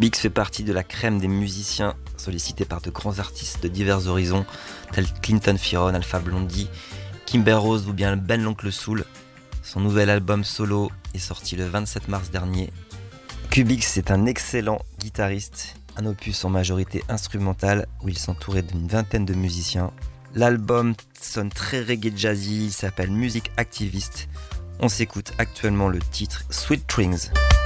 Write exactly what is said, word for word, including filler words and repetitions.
Cubix fait partie de la crème des musiciens sollicités par de grands artistes de divers horizons, tels Clinton Fearon, Alpha Blondy, Kimber Rose ou bien Ben l'Oncle Soul. Son nouvel album solo est sorti le vingt-sept mars dernier. Cubix est un excellent guitariste, un opus en majorité instrumentale où il s'entourait d'une vingtaine de musiciens. L'album sonne très reggae jazzy, il s'appelle Music Activist. On s'écoute actuellement le titre Sweet Strings.